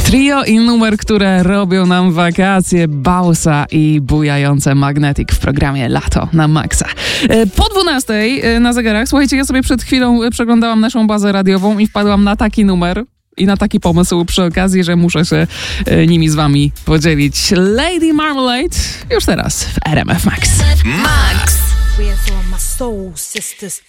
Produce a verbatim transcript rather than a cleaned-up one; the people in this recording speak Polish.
Trio i numer, które robią nam wakacje, Bausa i bujające Magnetic w programie Lato na Maxa. Po dwunastej na zegarach, słuchajcie, ja sobie przed chwilą przeglądałam naszą bazę radiową i wpadłam na taki numer i na taki pomysł przy okazji, że muszę się nimi z wami podzielić. Lady Marmalade już teraz w R M F Max. Max! Prayers on my soul, sisters.